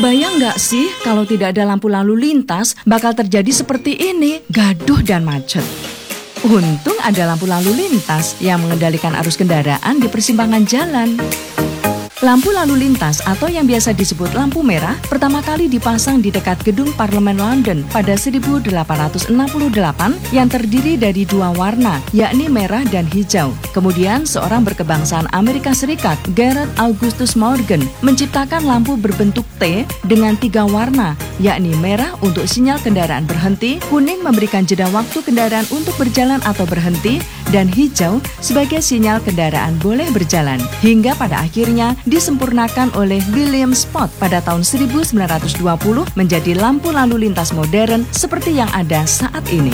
Kebayang nggak sih kalau tidak ada lampu lalu lintas bakal terjadi seperti ini, gaduh dan macet. Untung ada lampu lalu lintas yang mengendalikan arus kendaraan di persimpangan jalan. Lampu lalu lintas atau yang biasa disebut lampu merah pertama kali dipasang di dekat gedung Parlemen London pada 1868 yang terdiri dari dua warna, yakni merah dan hijau. Kemudian seorang berkebangsaan Amerika Serikat, Garrett Augustus Morgan, menciptakan lampu berbentuk T dengan tiga warna, yakni merah untuk sinyal kendaraan berhenti, kuning memberikan jeda waktu kendaraan untuk berjalan atau berhenti, dan hijau sebagai sinyal kendaraan boleh berjalan. Hingga pada akhirnya disempurnakan oleh William Spot pada tahun 1920 menjadi lampu lalu lintas modern seperti yang ada saat ini.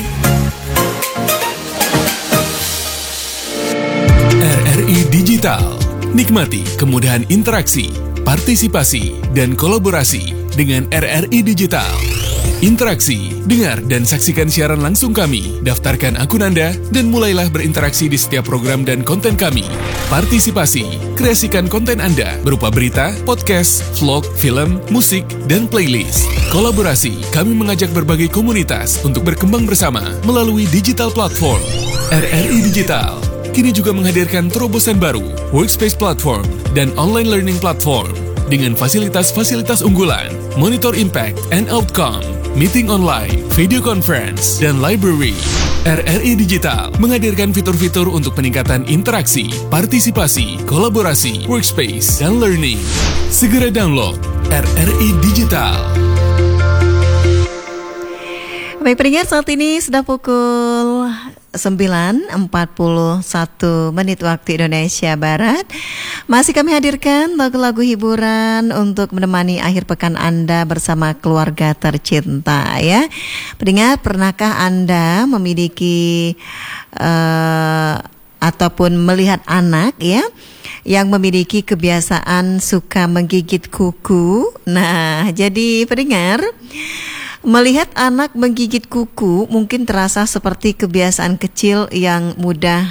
RRI Digital. Nikmati kemudahan interaksi, partisipasi, dan kolaborasi dengan RRI Digital. Interaksi, dengar dan saksikan siaran langsung kami, daftarkan akun Anda, dan mulailah berinteraksi di setiap program dan konten kami. Partisipasi, kreasikan konten Anda berupa berita, podcast, vlog, film, musik, dan playlist. Kolaborasi, kami mengajak berbagai komunitas untuk berkembang bersama melalui digital platform. RRI Digital kini juga menghadirkan terobosan baru, workspace platform, dan online learning platform dengan fasilitas-fasilitas unggulan, monitor impact and outcome, meeting online, video conference, dan library. RRI Digital menghadirkan fitur-fitur untuk peningkatan interaksi, partisipasi, kolaborasi, workspace, dan learning. Segera download RRI Digital. Baik pendengar, saat ini sudah pukul 9.41 waktu Indonesia Barat. Masih kami hadirkan lagu-lagu hiburan untuk menemani akhir pekan Anda bersama keluarga tercinta ya. Pendengar, pernahkah Anda memiliki ataupun melihat anak ya yang memiliki kebiasaan suka menggigit kuku? Nah, jadi pendengar, melihat anak menggigit kuku mungkin terasa seperti kebiasaan kecil yang mudah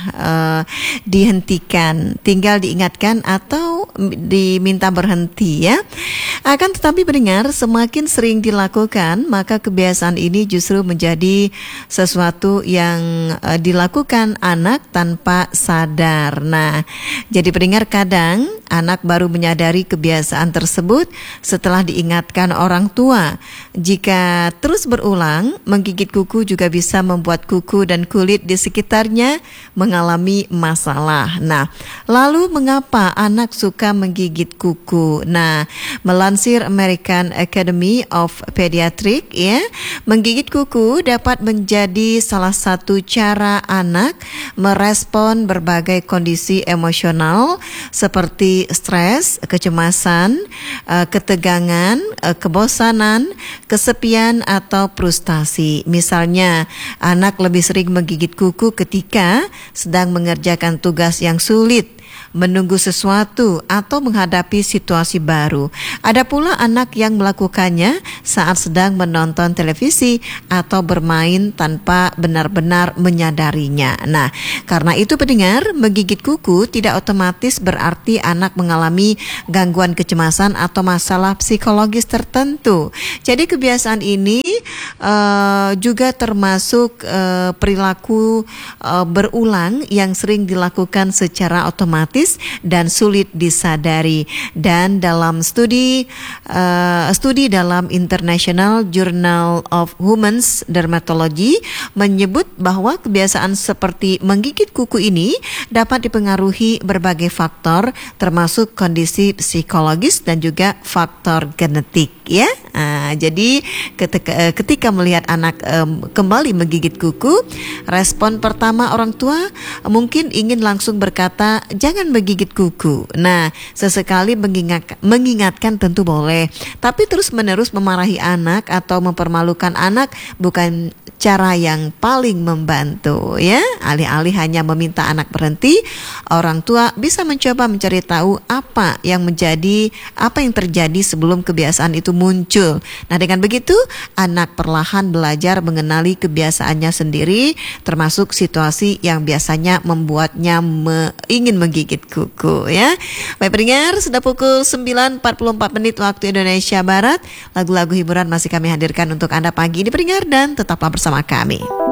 dihentikan, tinggal diingatkan atau diminta berhenti ya. Akan tetapi pendengar, semakin sering dilakukan, maka kebiasaan ini justru menjadi sesuatu yang dilakukan anak tanpa sadar. Nah, jadi pendengar, kadang anak baru menyadari kebiasaan tersebut setelah diingatkan orang tua. Jika terus berulang, menggigit kuku juga bisa membuat kuku dan kulit di sekitarnya mengalami masalah. Nah, lalu mengapa anak suka menggigit kuku? Nah, melansir American Academy of Pediatrics ya, menggigit kuku dapat menjadi salah satu cara anak merespon berbagai kondisi emosional seperti stres, kecemasan, ketegangan, kebosanan, kesepian, atau frustasi. Misalnya, anak lebih sering menggigit kuku ketika sedang mengerjakan tugas yang sulit, menunggu sesuatu, atau menghadapi situasi baru. Ada pula anak yang melakukannya saat sedang menonton televisi atau bermain tanpa benar-benar menyadarinya. Nah, karena itu pendengar, menggigit kuku tidak otomatis berarti anak mengalami gangguan kecemasan atau masalah psikologis tertentu. Jadi kebiasaan ini juga termasuk perilaku berulang yang sering dilakukan secara otomatis dan sulit disadari. Dan dalam studi dalam International Journal of Women's Dermatology menyebut bahwa kebiasaan seperti menggigit kuku ini dapat dipengaruhi berbagai faktor, termasuk kondisi psikologis dan juga faktor genetik ya. Jadi ketika melihat anak kembali menggigit kuku, respon pertama orang tua mungkin ingin langsung berkata, jangan menggigit kuku. Nah, sesekali mengingatkan tentu boleh, tapi terus-menerus memarahi anak atau mempermalukan anak bukan cara yang paling membantu ya. Alih-alih hanya meminta anak berhenti, orang tua bisa mencoba mencari tahu apa yang terjadi sebelum kebiasaan itu muncul. Nah, dengan begitu anak perlahan belajar mengenali kebiasaannya sendiri, termasuk situasi yang biasanya membuatnya ingin menggigit kuku ya. Baik pendengar, sudah pukul 9.44 menit waktu Indonesia Barat. Lagu-lagu hiburan masih kami hadirkan untuk Anda pagi ini pendengar, dan tetaplah bersama kami.